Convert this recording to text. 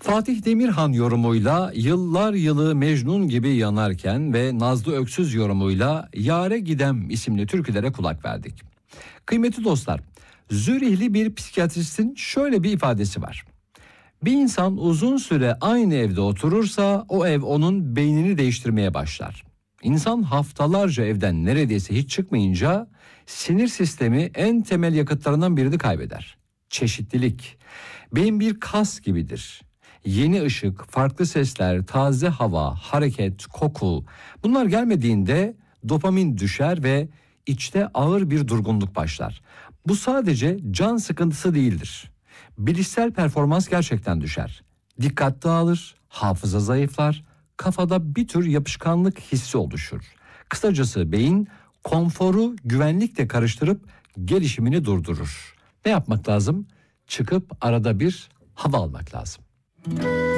Fatih Demirhan yorumuyla Yıllar Yılı Mecnun gibi yanarken ve Nazlı Öksüz yorumuyla Yare Gidem isimli türkülere kulak verdik. Kıymetli dostlar, Zürihli bir psikiyatristin şöyle bir ifadesi var. Bir insan uzun süre aynı evde oturursa o ev onun beynini değiştirmeye başlar. İnsan haftalarca evden neredeyse hiç çıkmayınca sinir sistemi en temel yakıtlarından birini kaybeder. Çeşitlilik. Beyin bir kas gibidir. Yeni ışık, farklı sesler, taze hava, hareket, koku bunlar gelmediğinde dopamin düşer ve içte ağır bir durgunluk başlar. Bu sadece can sıkıntısı değildir. Bilişsel performans gerçekten düşer. Dikkat dağılır, hafıza zayıflar, kafada bir tür yapışkanlık hissi oluşur. Kısacası beyin konforu güvenlikle karıştırıp gelişimini durdurur. Ne yapmak lazım? Çıkıp arada bir hava almak lazım.